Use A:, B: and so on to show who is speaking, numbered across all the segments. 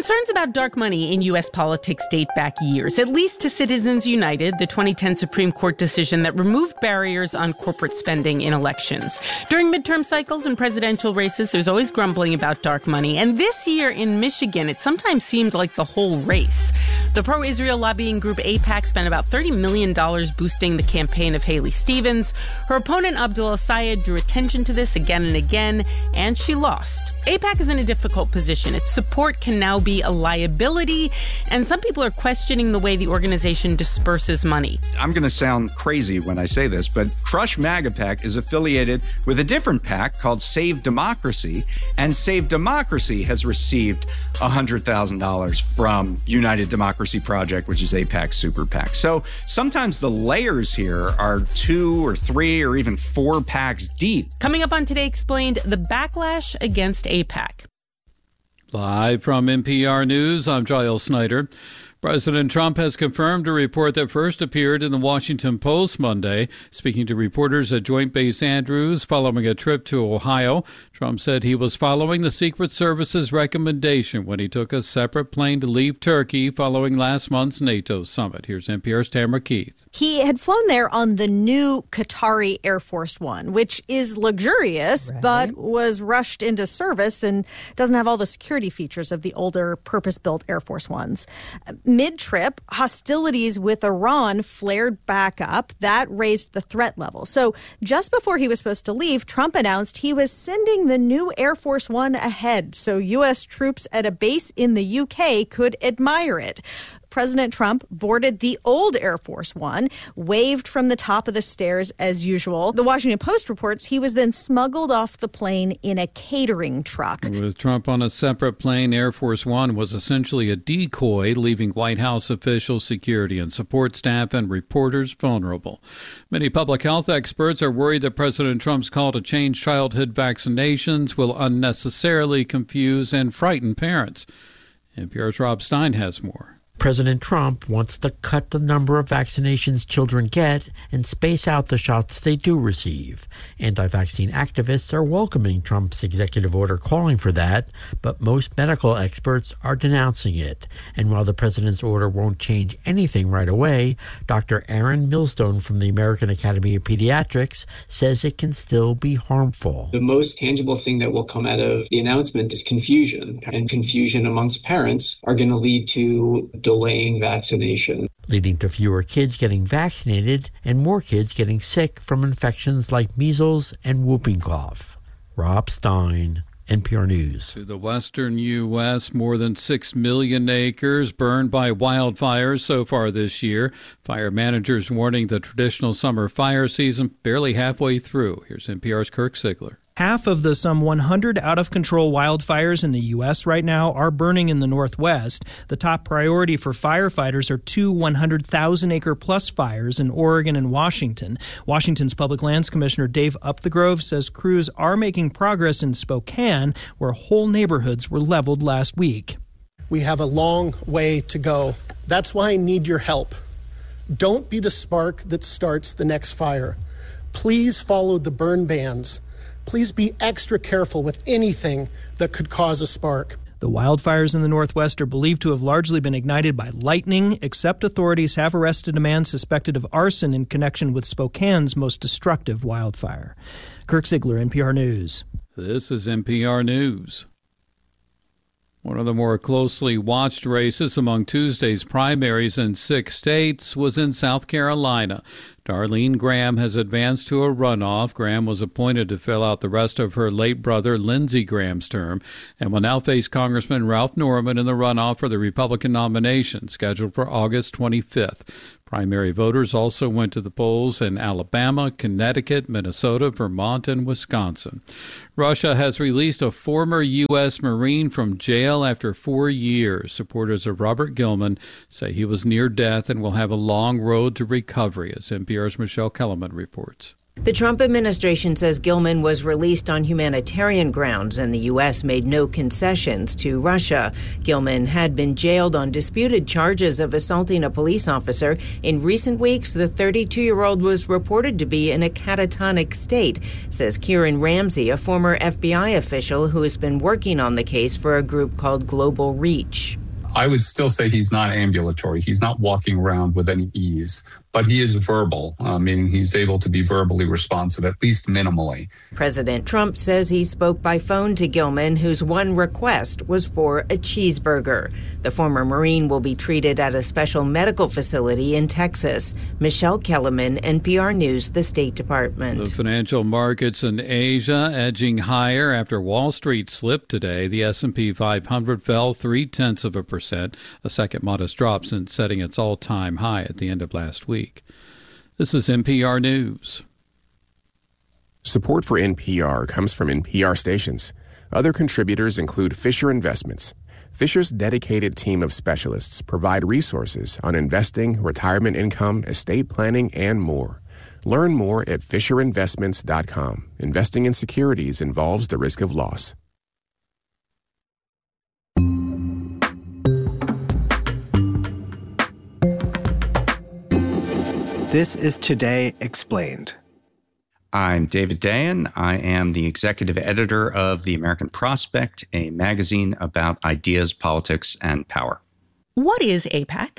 A: Concerns about dark money in U.S. politics date back years, at least to Citizens United, the 2010 Supreme Court decision that removed barriers on corporate spending in elections. During midterm cycles and presidential races, there's always grumbling about dark money. And this year in Michigan, it sometimes seemed like the whole race. The pro-Israel lobbying group AIPAC spent about $30 million boosting the campaign of Haley Stevens. Her opponent, Abdul El-Sayed, drew attention to this again and again, and she lost. AIPAC is in a difficult position. Its support can now be a liability, and some people are questioning the way the organization disperses money.
B: I'm going to sound crazy when I say this, but Crush MAGA PAC is affiliated with a different PAC called Save Democracy, and Save Democracy has received $100,000 from United Democracy Project, which is AIPAC's super PAC. So sometimes the layers here are 2 or 3 or even 4 PACs deep.
A: Coming up on Today Explained, the backlash against AIPAC.
C: Live from NPR News, I'm Giles Snyder. President Trump has confirmed a report that first appeared in the Washington Post Monday. Speaking to reporters at Joint Base Andrews following a trip to Ohio, Trump said he was following the Secret Service's recommendation when he took a separate plane to leave Turkey following last month's NATO summit. Here's NPR's Tamara Keith.
D: He had flown there on the new Qatari Air Force One, which is luxurious, but was rushed into service and doesn't have all the security features of the older purpose-built Air Force Ones. Mid-trip, hostilities with Iran flared back up. That raised the threat level. So just before he was supposed to leave, Trump announced he was sending the new Air Force One ahead so U.S. troops at a base in the UK could admire it. President Trump boarded the old Air Force One, waved from the top of the stairs as usual. The Washington Post reports he was then smuggled off the plane in a catering truck.
C: With Trump on a separate plane, Air Force One was essentially a decoy, leaving White House officials, security and support staff, and reporters vulnerable. Many public health experts are worried that President Trump's call to change childhood vaccinations will unnecessarily confuse and frighten parents. NPR's Rob Stein has more.
E: President Trump wants to cut the number of vaccinations children get and space out the shots they do receive. Anti-vaccine activists are welcoming Trump's executive order calling for that, but most medical experts are denouncing it. And while the president's order won't change anything right away, Dr. Aaron Millstone from the American Academy of Pediatrics says it can still be harmful.
F: The most tangible thing that will come out of the announcement is confusion, and confusion amongst parents are going to lead to delaying vaccination,
E: leading to fewer kids getting vaccinated and more kids getting sick from infections like measles and whooping cough. Rob Stein, NPR News.
C: To the western U.S., more than 6 million acres burned by wildfires so far this year. Fire managers warning the traditional summer fire season barely halfway through. Here's NPR's Kirk Sigler.
G: Half of the some 100 out-of-control wildfires in the U.S. right now are burning in the Northwest. The top priority for firefighters are 2 100,000-acre-plus fires in Oregon and Washington. Washington's Public Lands Commissioner Dave Upthegrove says crews are making progress in Spokane, where whole neighborhoods were leveled last week.
H: We have a long way to go. That's why I need your help. Don't be the spark that starts the next fire. Please follow the burn bans. Please be extra careful with anything that could cause a spark.
G: The wildfires in the Northwest are believed to have largely been ignited by lightning, except authorities have arrested a man suspected of arson in connection with Spokane's most destructive wildfire. Kirk Sigler, NPR News.
C: This is NPR News. One of the more closely watched races among Tuesday's primaries in 6 states was in South Carolina. Darlene Graham has advanced to a runoff. Graham was appointed to fill out the rest of her late brother Lindsey Graham's term and will now face Congressman Ralph Norman in the runoff for the Republican nomination scheduled for August 25th. Primary voters also went to the polls in Alabama, Connecticut, Minnesota, Vermont, and Wisconsin. Russia has released a former U.S. Marine from jail after 4 years. Supporters of Robert Gilman say he was near death and will have a long road to recovery, as NPR's Michelle Kellerman reports.
I: The Trump administration says Gilman was released on humanitarian grounds, and the U.S. made no concessions to Russia. Gilman had been jailed on disputed charges of assaulting a police officer. In recent weeks, the 32-year-old was reported to be in a catatonic state, says Kieran Ramsey, a former FBI official who has been working on the case for a group called Global Reach.
J: I would still say he's not ambulatory. He's not walking around with any ease, but he is verbal, meaning he's able to be verbally responsive, at least minimally.
I: President Trump says he spoke by phone to Gilman, whose one request was for a cheeseburger. The former Marine will be treated at a special medical facility in Texas. Michelle Kellerman, NPR News, the State Department.
C: The financial markets in Asia edging higher after Wall Street slipped today. The S&P 500 fell 0.3%, a second modest drop since setting its all-time high at the end of last week. This is NPR News.
K: Support for NPR comes from NPR stations. Other contributors include Fisher Investments. Fisher's dedicated team of specialists provide resources on investing, retirement income, estate planning, and more. Learn more at FisherInvestments.com. Investing in securities involves the risk of loss.
L: This is Today Explained.
B: I'm David Dayen. I am the executive editor of The American Prospect, a magazine about ideas, politics, and power.
A: What is AIPAC?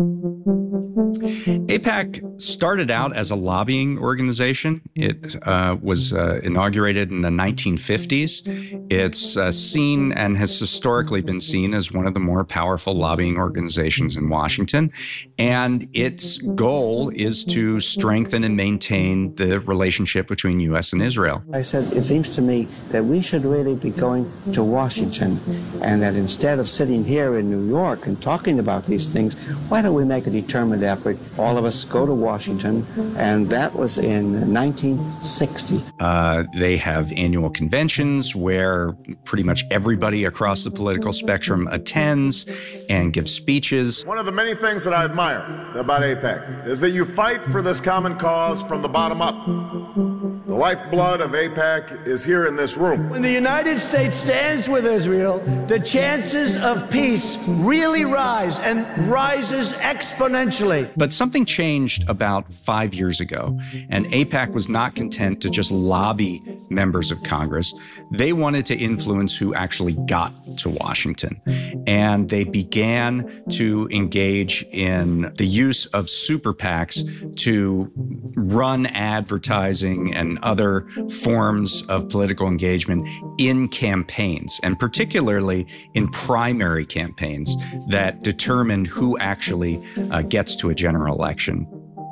B: AIPAC started out as a lobbying organization. It was inaugurated in the 1950s. It's seen and has historically been seen as one of the more powerful lobbying organizations in Washington. And its goal is to strengthen and maintain the relationship between U.S. and Israel.
M: I said, it seems to me that we should really be going to Washington, and that instead of sitting here in New York and talking about these things, why don't we make a determined effort, all of us go to Washington, and that was in 1960.
B: They have annual conventions where pretty much everybody across the political spectrum attends and gives speeches.
N: One of the many things that I admire about AIPAC is that you fight for this common cause from the bottom up. The lifeblood of AIPAC is here in this room.
O: When the United States stands with Israel, the chances of peace really rise, and rises exponentially.
B: But something changed about 5 years ago, and AIPAC was not content to just lobby members of Congress. They wanted to influence who actually got to Washington. And they began to engage in the use of super PACs to run advertising and other forms of political engagement in campaigns, and particularly in primary campaigns that determine who actually gets to a general election.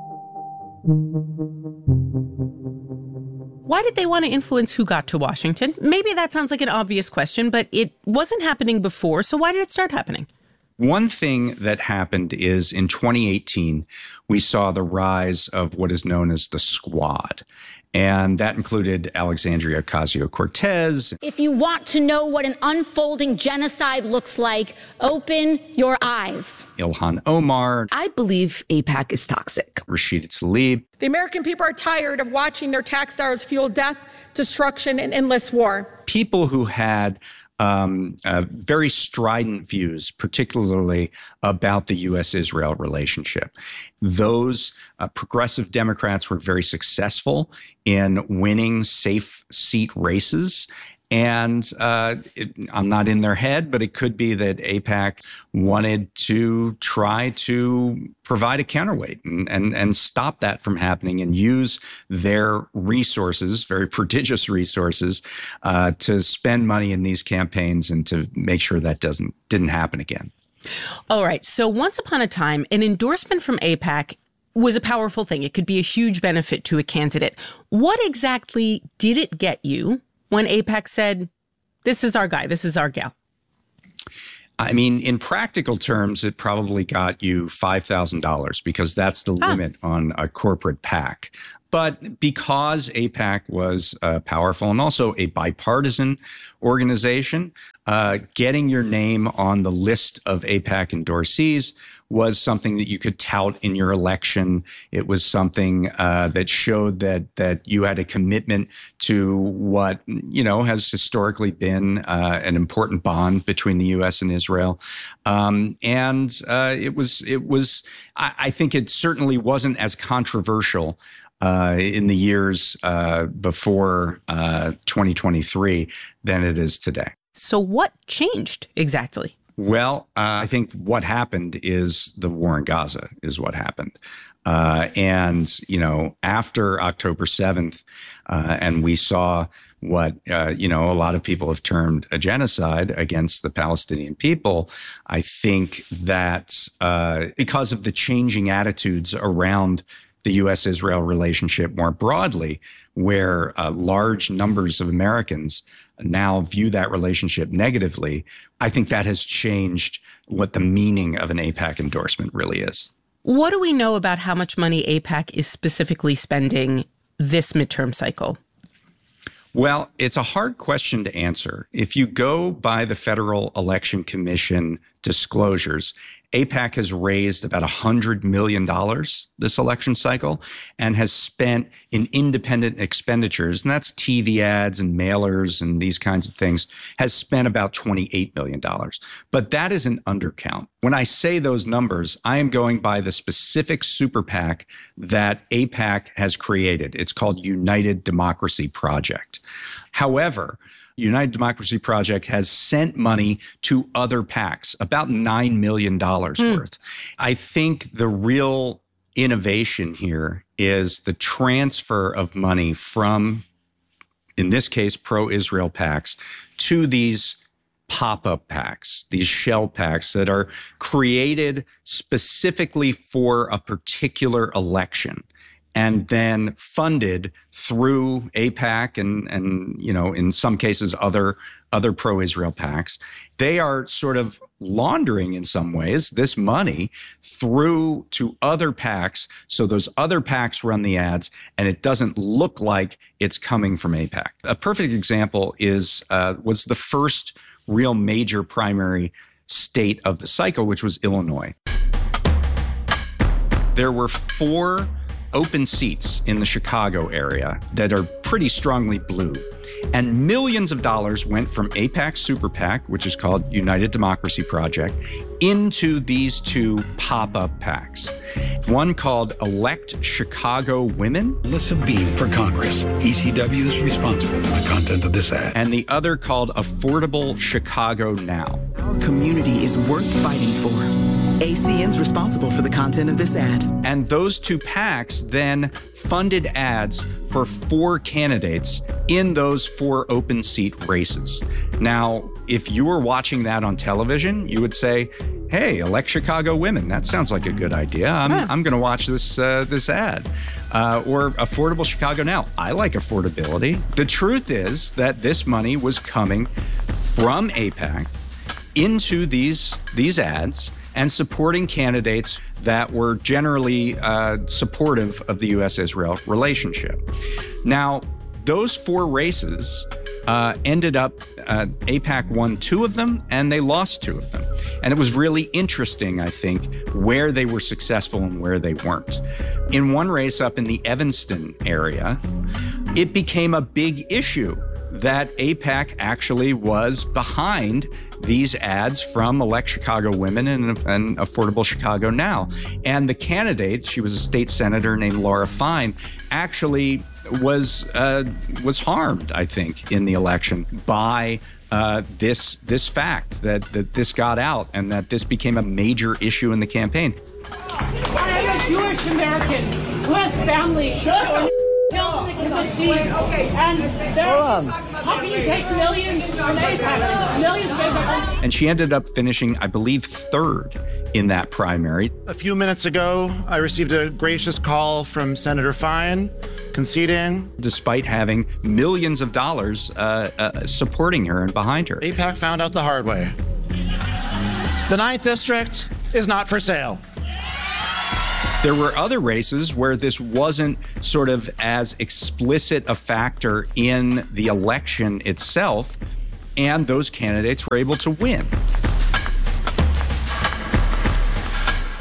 A: Why did they want to influence who got to Washington? Maybe that sounds like an obvious question, but it wasn't happening before, so why did it start happening?
B: One thing that happened is in 2018, we saw the rise of what is known as the Squad. And that included Alexandria Ocasio-Cortez.
P: If you want to know what an unfolding genocide looks like, open your eyes.
B: Ilhan Omar.
Q: I believe AIPAC is toxic.
B: Rashida Tlaib.
R: The American people are tired of watching their tax dollars fuel death, destruction, and endless war.
B: People who had very strident views, particularly about the U.S.-Israel relationship. Those progressive Democrats were very successful in winning safe seat races. And I'm not in their head, but it could be that AIPAC wanted to try to provide a counterweight and stop that from happening and use their resources, very prodigious resources, to spend money in these campaigns and to make sure that didn't happen again.
A: All right. So once upon a time, an endorsement from AIPAC was a powerful thing. It could be a huge benefit to a candidate. What exactly did it get you when AIPAC said, this is our guy, this is our gal?
B: I mean, in practical terms, it probably got you $5,000 because that's the limit on a corporate PAC. But because AIPAC was powerful and also a bipartisan organization, getting your name on the list of AIPAC endorsees was something that you could tout in your election. It was something that showed that you had a commitment to what, has historically been an important bond between the U.S. and Israel. I think it certainly wasn't as controversial in the years before 2023 than it is today.
A: So what changed exactly?
B: Well, I think what happened is the war in Gaza is what happened. And after October 7th, and we saw what, a lot of people have termed a genocide against the Palestinian people, I think that because of the changing attitudes around the U.S.-Israel relationship more broadly, where large numbers of Americans now view that relationship negatively, I think that has changed what the meaning of an AIPAC endorsement really is.
A: What do we know about how much money AIPAC is specifically spending this midterm cycle?
B: Well, it's a hard question to answer. If you go by the Federal Election Commission disclosures, AIPAC has raised about $100 million this election cycle and has spent in independent expenditures, and that's TV ads and mailers and these kinds of things, has spent about $28 million. But that is an undercount. When I say those numbers, I am going by the specific super PAC that AIPAC has created. It's called United Democracy Project. However, United Democracy Project has sent money to other PACs, about $9 million worth. I think the real innovation here is the transfer of money from, in this case, pro-Israel PACs to these pop-up PACs, these shell PACs that are created specifically for a particular election and then funded through AIPAC and in some cases other pro-Israel PACs. They are sort of laundering in some ways this money through to other PACs, so those other PACs run the ads and it doesn't look like it's coming from AIPAC. A perfect example was the first real major primary state of the cycle, which was Illinois. There were 4 open seats in the Chicago area that are pretty strongly blue. And millions of dollars went from AIPAC Super PAC, which is called United Democracy Project, into these 2 pop-up PACs. One called Elect Chicago Women.
S: Alyssa Bean for Congress. ECW is responsible for the content of this ad.
B: And the other called Affordable Chicago Now.
T: Our community is worth fighting for. ACN's responsible for the content of this ad.
B: And those 2 PACs then funded ads for 4 candidates in those 4 open seat races. Now, if you were watching that on television, you would say, hey, Elect Chicago Women, that sounds like a good idea. I'm going to watch this ad. Or Affordable Chicago Now. I like affordability. The truth is that this money was coming from AIPAC into these ads and supporting candidates that were generally supportive of the U.S.-Israel relationship. Now, those 4 races ended up, AIPAC won 2 of them, and they lost 2 of them. And it was really interesting, I think, where they were successful and where they weren't. In one race up in the Evanston area, it became a big issue that AIPAC actually was behind these ads from Elect Chicago Women and Affordable Chicago Now. And the candidate, she was a state senator named Laura Fine, actually was harmed, I think, in the election by this fact that this got out and that this became a major issue in the campaign.
U: I am a Jewish American who has family. How can you take millions from AIPAC? Millions of AIPAC?
B: And she ended up finishing, I believe, 3rd in that primary.
V: A few minutes ago, I received a gracious call from Senator Fine conceding.
B: Despite having millions of dollars supporting her and behind her.
V: AIPAC found out the hard way. The 9th District is not for sale.
B: There were other races where this wasn't sort of as explicit a factor in the election itself, and those candidates were able to win.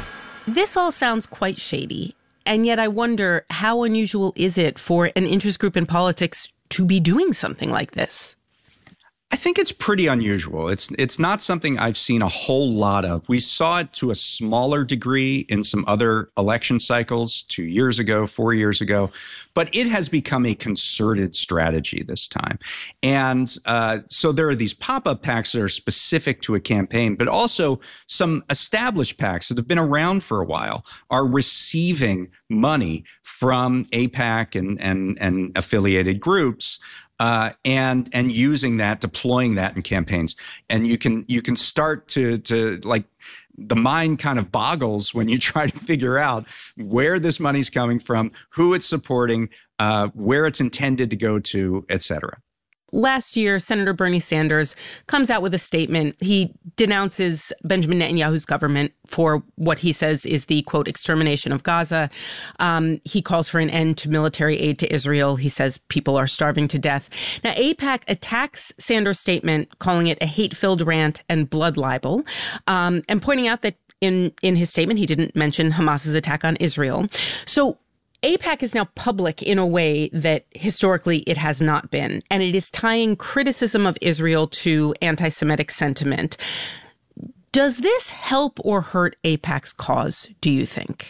A: This all sounds quite shady, and yet I wonder, how unusual is it for an interest group in politics to be doing something like this?
B: I think it's pretty unusual. It's not something I've seen a whole lot of. We saw it to a smaller degree in some other election cycles 2 years ago, 4 years ago, but it has become a concerted strategy this time. And so there are these pop-up PACs that are specific to a campaign, but also some established PACs that have been around for a while are receiving money from AIPAC and affiliated groups. And using that, deploying that in campaigns. And you can start to like, the mind kind of boggles when you try to figure out where this money's coming from, who it's supporting, where it's intended to go to, et cetera.
A: Last year, Senator Bernie Sanders comes out with a statement. He denounces Benjamin Netanyahu's government for what he says is the, quote, extermination of Gaza. He calls for an end to military aid to Israel. He says people are starving to death. Now, AIPAC attacks Sanders' statement, calling it a hate-filled rant and blood libel, and pointing out that in his statement, he didn't mention Hamas's attack on Israel. So AIPAC is now public in a way that historically it has not been, and it is tying criticism of Israel to anti-Semitic sentiment. Does this help or hurt AIPAC's cause, do you think?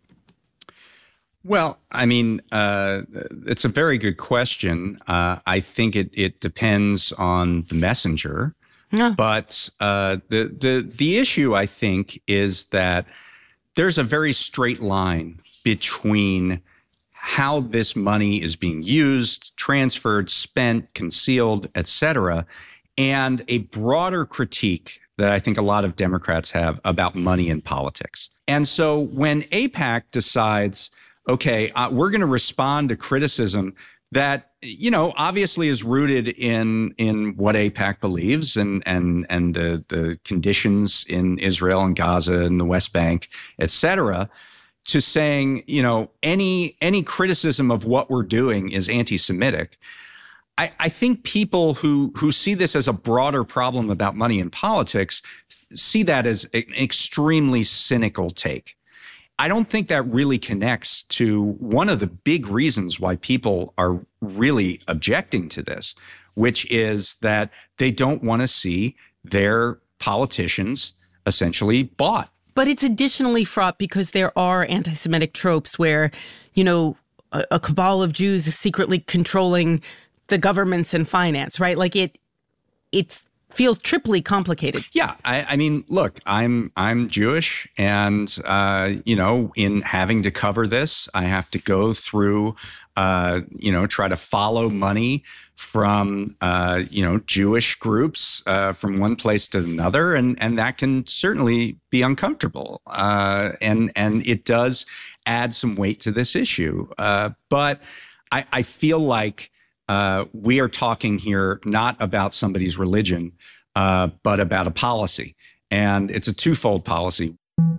B: Well, I mean, it's a very good question. I think it depends on the messenger. Yeah. But the issue, I think, is that there's a very straight line between how this money is being used, transferred, spent, concealed, et cetera, and a broader critique that I think a lot of Democrats have about money in politics. And so when AIPAC decides, okay, we're going to respond to criticism that, you know, obviously is rooted in what AIPAC believes and the conditions in Israel and Gaza and the West Bank, et cetera, to saying, you know, any criticism of what we're doing is anti-Semitic. I think people who see this as a broader problem about money in politics see that as an extremely cynical take. I don't think that really connects to one of the big reasons why people are really objecting to this, which is that they don't want to see their politicians essentially bought.
A: But it's additionally fraught because there are anti-Semitic tropes where, you know, a cabal of Jews is secretly controlling the governments and finance, right? Like it feels triply complicated.
B: Yeah. I mean, look, I'm Jewish, and, you know, in having to cover this, I have to go through, you know, try to follow money from, you know, Jewish groups from one place to another. And that can certainly be uncomfortable. And it does add some weight to this issue. But I feel like we are talking here not about somebody's religion, but about a policy. And it's a twofold policy.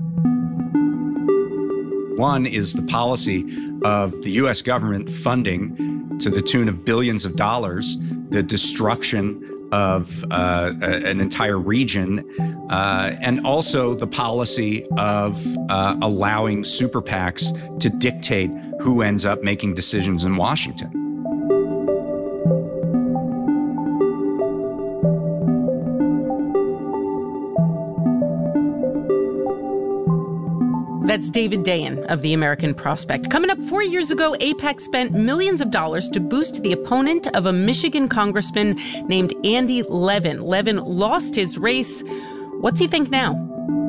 B: One is the policy of the U.S. government funding to the tune of billions of dollars the destruction of an entire region, and also the policy of allowing super PACs to dictate who ends up making decisions in Washington.
A: That's David Dayen of the American Prospect. Coming up, 4 years ago, AIPAC spent millions of dollars to boost the opponent of a Michigan congressman named Andy Levin. Levin lost his race. What's he think now?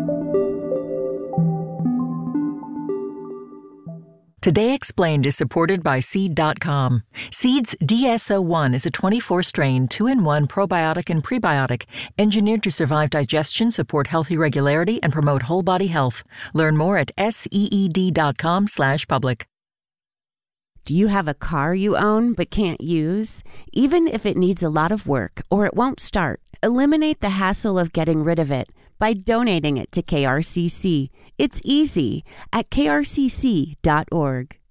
D: Today Explained is supported by Seed.com. Seed's DSO1 is a 24-strain, 2-in-1 probiotic and prebiotic engineered to survive digestion, support healthy regularity, and promote whole body health. Learn more at SEED.com/public.
F: Do you have a car you own but can't use? Even if it needs a lot of work or it won't start, eliminate the hassle of getting rid of it by donating it to KRCC. It's easy at krcc.org.